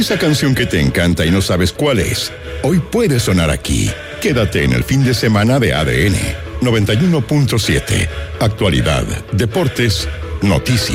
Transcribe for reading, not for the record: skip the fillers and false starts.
Esa canción que te encanta y no sabes cuál es, hoy puede sonar aquí. Quédate en el fin de semana de ADN 91.7. Actualidad, deportes, noticias.